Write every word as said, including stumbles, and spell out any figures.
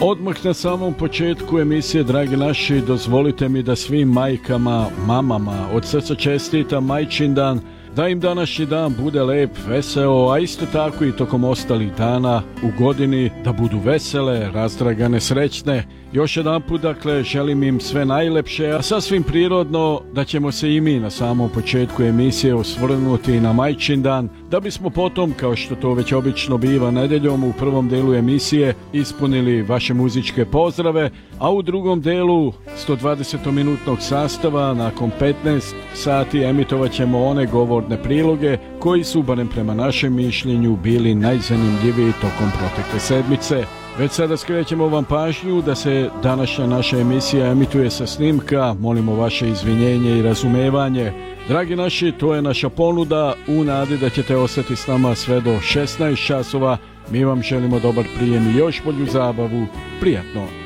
Odmah na samom početku emisije, dragi naši, dozvolite mi da svim majkama, mamama od srca čestitam Majčin dan, da im današnji dan bude lep, veseo, a isto tako i tokom ostalih dana u godini da budu vesele, razdragane, srećne. Još jedan put, dakle, želim im sve najlepše, a sasvim prirodno da ćemo se i mi na samom početku emisije osvrnuti na Majčin dan, da bismo potom, kao što to već obično biva nedeljom, u prvom delu emisije ispunili vaše muzičke pozdrave, a u drugom delu sto dvadeset minutnog sastava nakon petnaest sati emitovat ćemo one govorne priloge koji su, barem prema našem mišljenju, bili najzanimljiviji tokom protekle sedmice. Već sada skrećemo vam pažnju da se današnja naša emisija emituje sa snimka, molimo vaše izvinjenje i razumevanje. Dragi naši, to je naša ponuda u nadi da ćete ostati s nama sve do šesnaest časova. Mi vam želimo dobar prijem i još bolju zabavu. Prijatno!